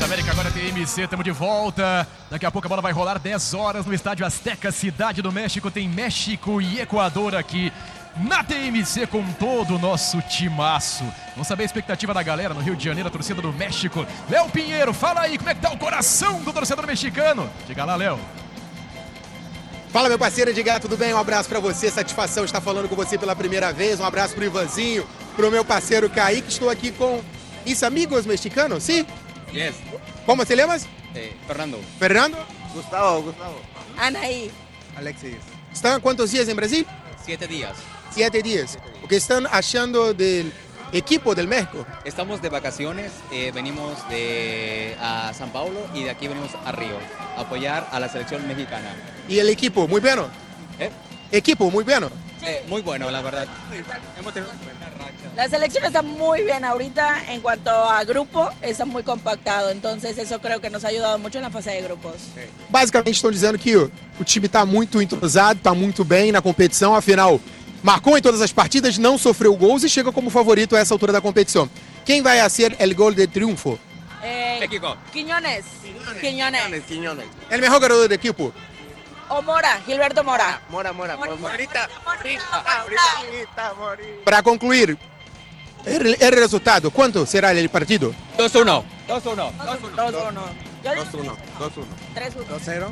América, agora tem MC, estamos de volta. Daqui a pouco a bola vai rolar 10 horas no Estádio Azteca, Cidade do México. Tem México e Equador aqui na TMC com todo o nosso timaço. Vamos saber a expectativa da galera no Rio de Janeiro, a torcida do México. Léo Pinheiro, fala aí, como é que tá o coração do torcedor mexicano? Diga lá, Léo. Fala, meu parceiro Edgar, tudo bem? Um abraço pra você, satisfação estar falando com você pela primeira vez. Um abraço pro Ivanzinho, pro meu parceiro Kaique. Estou aqui com mis amigos mexicanos, sim? Yes. ¿Cómo te llamas? Fernando. Fernando. Gustavo. Anaí. Alexis. ¿Están cuántos días en Brasil? 7 días. 7 días. ¿Qué están achando del equipo del México? Estamos de vacaciones, venimos a San Paulo y de aquí venimos a Río a apoyar a la selección mexicana. ¿Y el equipo? Muy bueno. Equipo, muy bueno. Muy bueno, la verdad. Hemos tenido una buena racha. La selección está muy bien ahorita en cuanto a grupo, está muy compactado, entonces eso creo que nos ha ayudado mucho en la fase de grupos. Basicamente estão dizendo que o time está muito entrosado, está muito bem na competição, afinal, marcou em todas as partidas, não sofreu gols e chega como favorito a essa altura da competição. Quem vai a ser el gol de triunfo? México. Quiñones. El mejor jogador do equipo? O Mora, Gilberto Mora. Morita. Para concluir, el resultado, ¿cuánto será el partido? 2-1. 2-1. 2-1. 3-1.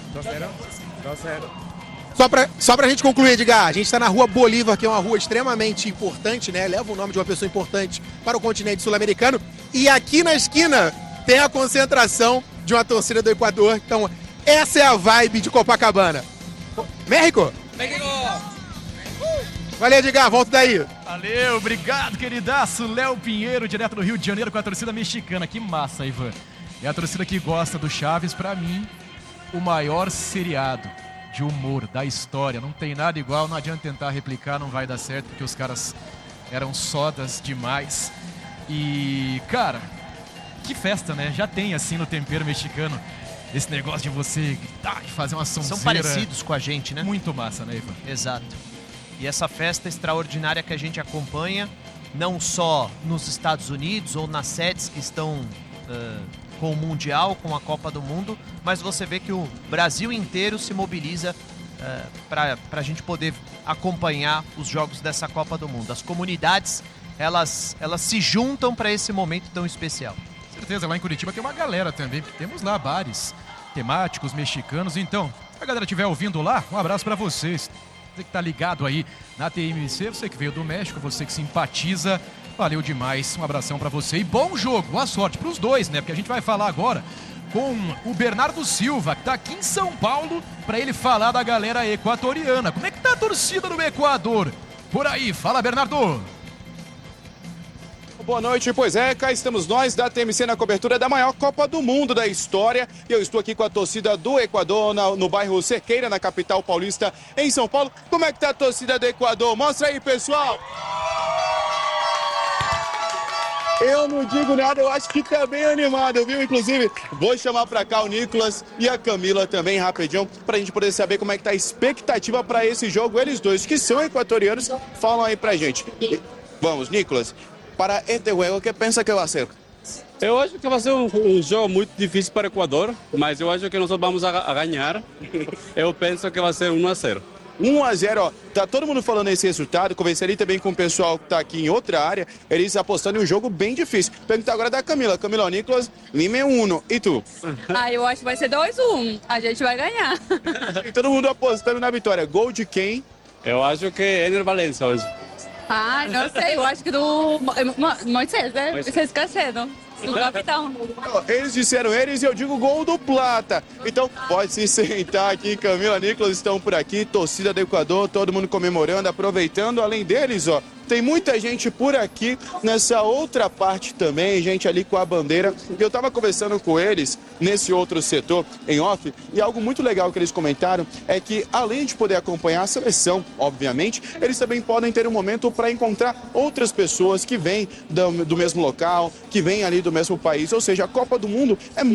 2-0. Só pra gente concluir, Edgar, a gente está na Rua Bolívar, que é uma rua extremamente importante, né? Leva o nome de uma pessoa importante para o continente sul-americano. E aqui na esquina tem a concentração de uma torcida do Equador. Então, essa é a vibe de Copacabana. México? México. Valeu, Edgar, volta daí. Valeu, obrigado, queridaço. Léo Pinheiro, direto do Rio de Janeiro com a torcida mexicana. Que massa, Ivan. É a torcida que gosta do Chaves, pra mim, o maior seriado de humor da história. Não tem nada igual, não adianta tentar replicar, não vai dar certo, porque os caras eram sodas demais. E, cara, que festa, né? Já tem, assim, no tempero mexicano, esse negócio de você gritar e fazer uma sonzeira. São parecidos com a gente, né? Muito massa, né, Ivan? Exato. E essa festa extraordinária que a gente acompanha, não só nos Estados Unidos ou nas sedes que estão com o Mundial, com a Copa do Mundo, mas você vê que o Brasil inteiro se mobiliza para a gente poder acompanhar os jogos dessa Copa do Mundo. As comunidades, elas se juntam para esse momento tão especial. Certeza, lá em Curitiba tem uma galera também, porque temos lá bares temáticos mexicanos. Então, se a galera estiver ouvindo lá, um abraço para vocês. Você que tá ligado aí na TMC, você que veio do México, você que simpatiza, valeu demais, um abração para você e bom jogo, boa sorte pros dois, né? Porque a gente vai falar agora com o Bernardo Silva, que tá aqui em São Paulo, para ele falar da galera equatoriana. Como é que tá a torcida do Equador? Por aí, fala, Bernardo! Boa noite, pois é, cá estamos nós da TMC na cobertura da maior Copa do Mundo da história. E eu estou aqui com a torcida do Equador no bairro Cerqueira, na capital paulista, em São Paulo. Como é que tá a torcida do Equador? Mostra aí, pessoal! Eu não digo nada, eu acho que tá bem animado, viu? Inclusive, vou chamar pra cá o Nicolas e a Camila também, rapidinho, pra gente poder saber como é que tá a expectativa pra esse jogo. Eles dois, que são equatorianos, falam aí pra gente. Vamos, Nicolas. Para este jogo, que pensa que vai ser? Eu acho que vai ser um jogo muito difícil para o Equador, mas eu acho que nós vamos a ganhar. Eu penso que vai ser 1-0. 1-0, ó. Tá todo mundo falando esse resultado. Conversei também com o pessoal que tá aqui em outra área. Eles apostando em um jogo bem difícil. Perguntar agora da Camila. Camila, o Nicolas, Lima é 1. E tu? Eu acho que vai ser 2-1. A gente vai ganhar. E todo mundo apostando na vitória. Gol de quem? Eu acho que é Ener Valencia hoje. Não sei, eu acho que do Moisés, né? Moisés Caicedo, do capitão. Eles disseram eles e eu digo gol do Plata. Então pode se sentar aqui, Camila, Nicolas estão por aqui, torcida do Equador, todo mundo comemorando, aproveitando. Além deles, ó, tem muita gente por aqui nessa outra parte também, gente ali com a bandeira. Eu estava conversando com eles nesse outro setor, em off, e algo muito legal que eles comentaram é que, além de poder acompanhar a seleção, obviamente, eles também podem ter um momento para encontrar outras pessoas que vêm do mesmo local, que vêm ali do mesmo país. Ou seja, a Copa do Mundo é